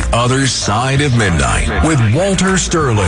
Other Side of Midnight with Walter Sterling.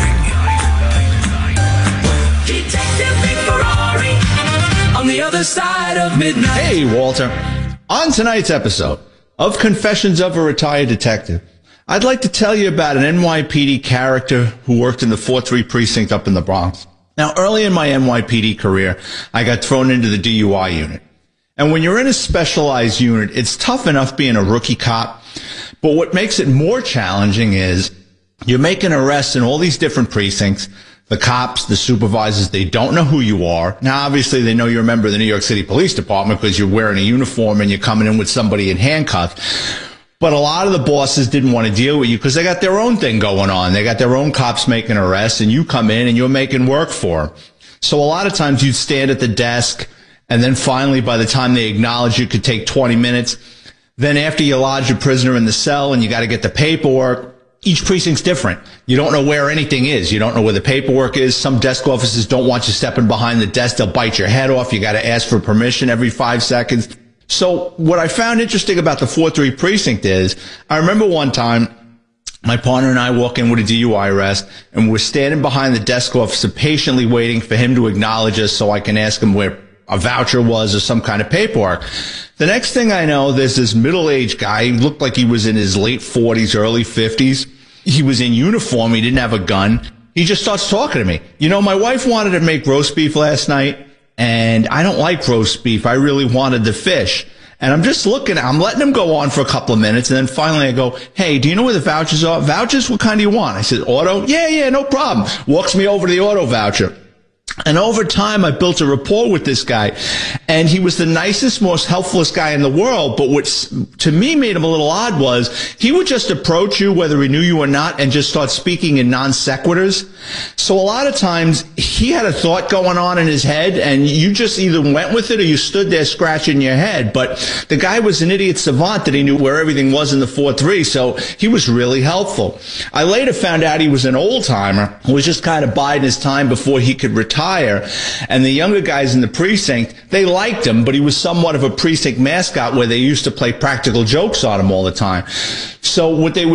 Detective Vic Ferrari on the Other Side of Midnight. Hey, Walter. On tonight's episode of Confessions of a Retired Detective, I'd like to tell you about an NYPD character who worked in the 4-3 precinct up in the Bronx. Now, early in my NYPD career, I got thrown into the DUI unit. And when you're in a specialized unit, it's tough enough being a rookie cop. But what makes it more challenging is you're making arrests in all these different precincts. The cops, the supervisors, they don't know who you are. Now, obviously, they know you're a member of the New York City Police Department because you're wearing a uniform and you're coming in with somebody in handcuffs. But a lot of the bosses didn't want to deal with you because they got their own thing going on. They got their own cops making arrests, and you come in and you're making work for them. So a lot of times you'd stand at the desk, and then finally, by the time they acknowledge you, could take 20 minutes. Then after you lodge a prisoner in the cell and you got to get the paperwork, each precinct's different. You don't know where anything is. You don't know where the paperwork is. Some desk officers don't want you stepping behind the desk. They'll bite your head off. You got to ask for permission every 5 seconds. So what I found interesting about the 4-3 precinct is, I remember one time, my partner and I walk in with a DUI arrest, and we're standing behind the desk officer patiently waiting for him to acknowledge us so I can ask him where a voucher was or some kind of paperwork. The next thing I know, there's this middle-aged guy. He looked like he was in his late 40s, early 50s. He was in uniform. He didn't have a gun. He just starts talking to me. You know, my wife wanted to make roast beef last night, and I don't like roast beef. I really wanted the fish. And I'm just looking, I'm letting him go on for a couple of minutes, and then finally I go, hey, do you know where the vouchers are? Vouchers? What kind do you want? I said, auto? Yeah, no problem. Walks me over to the auto voucher. And over time, I built a rapport with this guy, and he was the nicest, most helpfulest guy in the world. But what to me made him a little odd was he would just approach you, whether he knew you or not, and just start speaking in non sequiturs. So a lot of times he had a thought going on in his head, and you just either went with it or you stood there scratching your head. But the guy was an idiot savant that he knew where everything was in the 4-3, so he was really helpful. I later found out he was an old timer who was just kind of biding his time before he could retire. And the younger guys in the precinct, they liked him, but he was somewhat of a precinct mascot where they used to play practical jokes on him all the time. So what they would